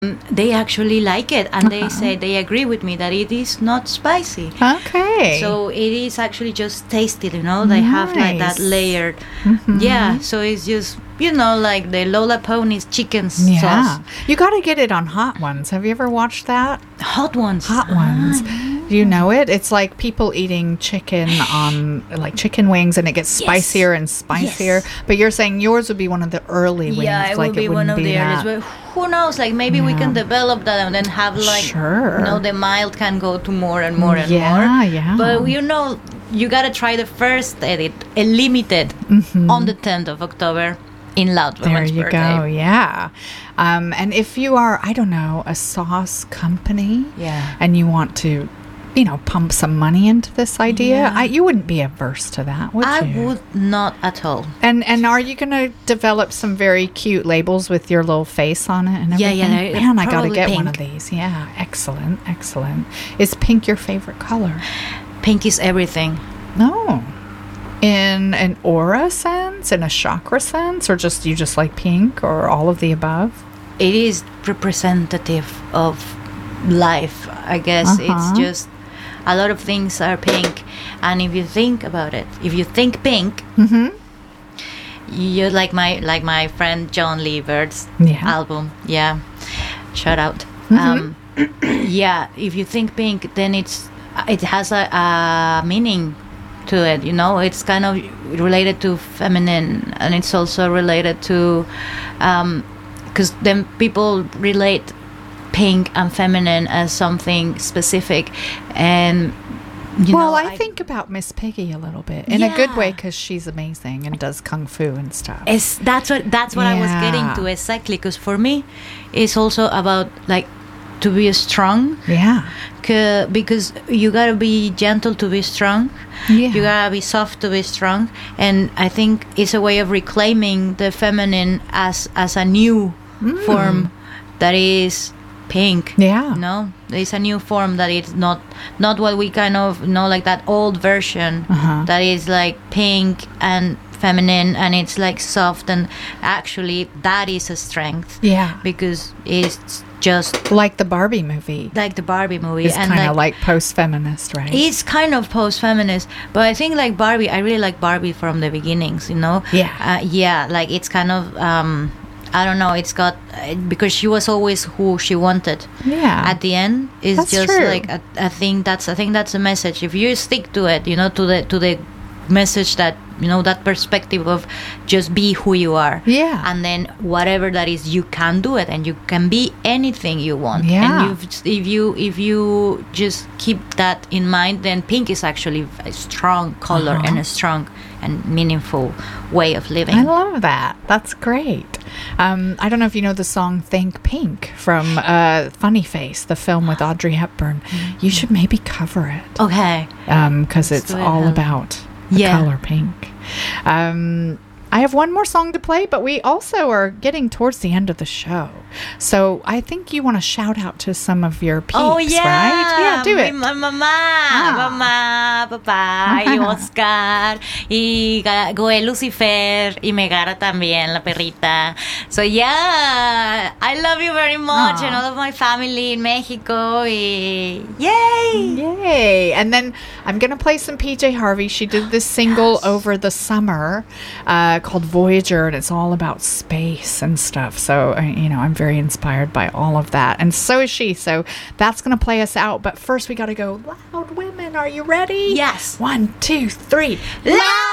they actually like it, and they say they agree with me that it is not spicy. Okay. So it is actually just tasty, They have like that Nice. layered. Yeah, so it's just, like the Lola Pony's chicken Yeah. sauce. You got to get it on Hot Ones. Have you ever watched that? Hot ones. Hot Ones. Do you know it? It's like people eating chicken on like chicken wings, and it gets spicier and spicier. Yes. But you're saying yours would be one of the early wings. Yeah, it like will be one wouldn't of be the earliest. that. But who knows? Like maybe we can develop that and then have like, Sure. the mild can go to more and more and Yeah, more. yeah. But you gotta try the first edit, a limited, on the 10th of October in Loud There Women's you birthday. go. Yeah. And if you are, I don't know, a sauce company, Yeah. and you want to, pump some money into this idea, Yeah. you wouldn't be averse to that, would I you? would not at all. And are you going to develop some very cute labels with your little face on it and Yeah, everything? yeah, Man, I got to probably get one pink. of these. Yeah, excellent, excellent. Is pink your favorite color? Pink is everything. No. In an aura sense, in a chakra sense, or you just like pink, or all of the above? It is representative of life, I guess. It's just a lot of things are pink, and if you think about it, if you think pink, you're like my friend John Lee Bird's album. Yeah, shout out. Yeah, if you think pink, then it has a meaning to it. It's kind of related to feminine, and it's also related to because then people relate pink and feminine as something specific, and I think about Miss Piggy a little bit in a good way, because she's amazing and does kung fu and stuff. That's what I was getting to exactly, because for me it's also about like to be strong, because you gotta be gentle to be strong. You gotta be soft to be strong, and I think it's a way of reclaiming the feminine as a new form that is pink. There's a new form that is not what we kind of know, like that old version that is like pink and feminine, and it's like soft, and actually that is a strength, because it's just like the Barbie movie. It's kind of like post-feminist, right? It's kind of post-feminist, but I think like Barbie, I really like Barbie from the beginnings, like it's kind of I don't know, it's got, because she was always who she wanted. At the end, it's That's just true. like I think that's a message. If you stick to it, to the message that that perspective of just be who you are, and then whatever that is, you can do it, and you can be anything you want. And if you just keep that in mind, then pink is actually a strong color and a strong and meaningful way of living. I love that. That's great. I don't know if you know the song Thank Pink from Funny Face, the film with Audrey Hepburn. You should maybe cover it. Okay. Because it's all about the color pink. I have one more song to play, but we also are getting towards the end of the show. So I think you want to shout out to some of your peeps, right? Yeah, do it. Mi mamá, papá, y Oscar, y Goel Lucifer, y Megara también, la perrita. So yeah, I love you very much, and all of my family in Mexico. Yay! Yay! And then I'm going to play some PJ Harvey. She did this single over the summer called Voyager, and it's all about space and stuff. So, I'm very inspired by all of that. And so is she. So that's going to play us out. But first, we got to go, Loud Women. Are you ready? Yes. 1, 2, 3. Loud